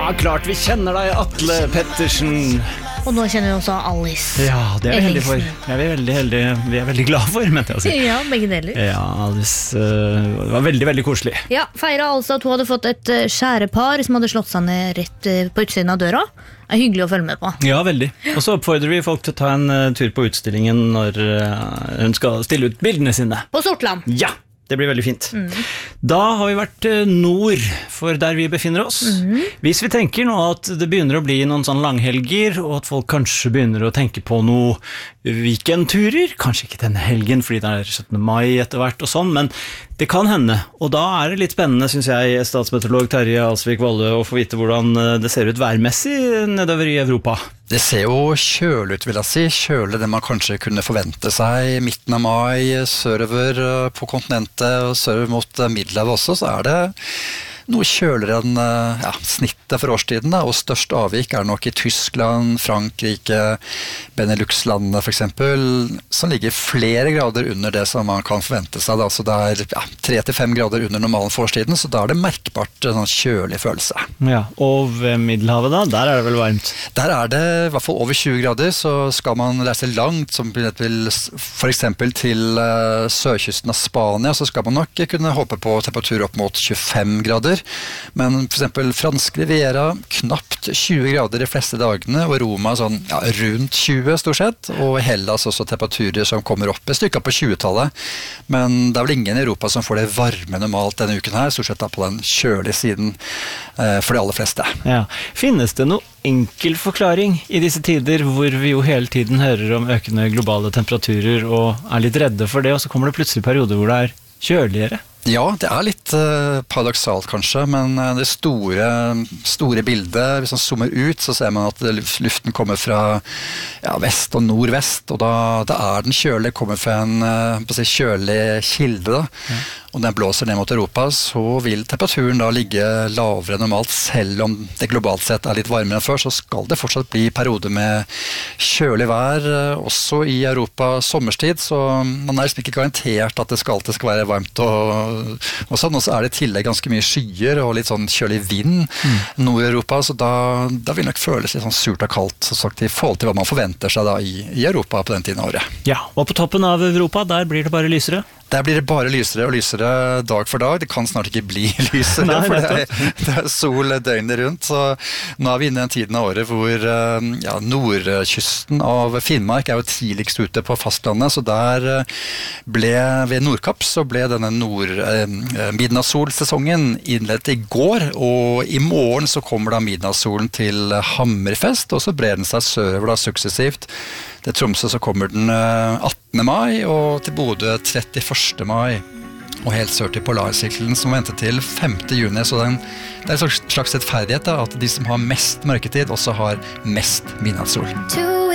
klart vi kjenner deg, Atle Pettersen. Og nå kjenner vi også Alice. Ja, det er vi heldige for. Det er vi veldig heldige. Vi er veldig glad for, mente jeg å si. Ja, begge deler. Ja, Alice, det var veldig, veldig koselig. Ja, feiret altså at hun hadde fått et skjærepar som hadde slått seg ned rett på utsiden av døra. Det er hyggelig å følge med på. Ja, veldig. Og så oppfordrer vi folk til å ta en tur på utstillingen når hun skal stille ut bildene sine. På Sortland. Ja, det blir veldig fint. Da har vi vært nord for der vi befinner oss. Hvis vi tenker nå at det begynner å bli noen sånn langhelger, og at folk kanskje begynner å tenke på noen weekendturer, kanskje ikke denne helgen fordi det er 17. mai etter hvert og sånn, men det kan hende. Og da er det litt spennende, synes jeg, statsmeteorolog Terje Alsvik-Volle, å få vite hvordan det ser ut værmessig nedover i Europa. Det ser jo kjølig ut, vil jeg si. Kjølig det man kanskje kunne forvente seg midten av mai, sørover på kontinentet og sørover mot Middelhavet også, så er det noe kjøligere enn snittet for årstiden, og størst avvik er nok i Tyskland, Frankrike, Benelux-landene for eksempel, som ligger flere grader under det som man kan forvente seg. Altså det er 3-5 grader under normalen for årstiden, så da er det merkbart en kjølig følelse. Ja, og ved Middelhavet da, der er det vel varmt? Der er det i hvert fall over 20 grader, så skal man reise langt, som for eksempel til sørkysten av Spania, så skal man nok kunne håpe på temperatur opp mot 25 grader. Men for eksempel fransk Riviera, knapt 20 grader de fleste dagene, og Roma sånn rundt 20 stort sett, og Hellas også temperaturer som kommer opp et stykke på 20-tallet. Men det er vel ingen i Europa som får det varme normalt denne uken her, stort sett da på den kjølige siden for de aller fleste. Ja. Finnes det noe enkel forklaring i disse tider hvor vi jo hele tiden hører om økende globale temperaturer og er litt redde for det, og så kommer det plutselig perioder hvor det er kjøligere? Ja, det er litt paradoksalt kanskje, men det store bildet, hvis man zoomer ut, så ser man at luften kommer fra vest og nordvest, og da er den kjølig, kommer fra en kjølig kilde da. Ja. Og når den blåser ned mot Europa, så vil temperaturen da ligge lavere enn normalt, selv om det globalt sett er litt varmere enn før, så skal det fortsatt bli perioder med kjølig vær, også i Europa sommerstid, så man er liksom ikke garantert at det alltid skal være varmt og sånn, og så er det i tillegg ganske mye skyer og litt sånn kjølig vind nord i Europa, så da vil nok føles litt sånn surt og kaldt, så sagt, i forhold til hva man forventer seg da i Europa på den tiden av året. Ja, og på toppen av Europa, der blir det bare lysere? Der blir det bare lysere og lysere dag for dag. Det kan snart ikke bli lysere, Nei, for det er sol døgnet rundt. Så nå er vi inne i en tiden av året hvor nordkysten av Finnmark er jo tidligst ute på fastlandet, så der ved Nordkapp så ble denne midnattssolsesongen innledet i går, og i morgen så kommer da midnattssolen til Hammerfest, og så brer den seg sørover da suksessivt. Til Tromsø så kommer den 18. mai, og til Bodø 31. mai, og helt sør til Polarsirkelen som venter til 5. juni, så det er en slags rettferdighet da, at de som har mest mørketid også har mest midnattssol.